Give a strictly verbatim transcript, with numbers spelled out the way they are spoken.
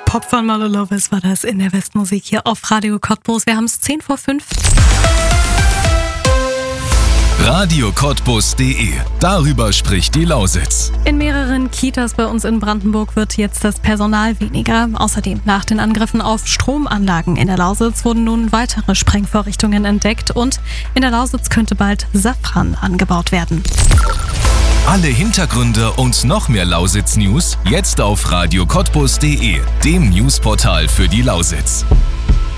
Pop von Marlo Lovis war das in der Westmusik hier auf Radio Cottbus. Wir haben es zehn vor fünf. radio cottbus punkt de. Darüber spricht die Lausitz. In mehreren Kitas bei uns in Brandenburg wird jetzt das Personal weniger. Außerdem nach den Angriffen auf Stromanlagen in der Lausitz wurden nun weitere Sprengvorrichtungen entdeckt und in der Lausitz könnte bald Safran angebaut werden. Alle Hintergründe und noch mehr Lausitz-News jetzt auf radio cottbus punkt de, dem Newsportal für die Lausitz.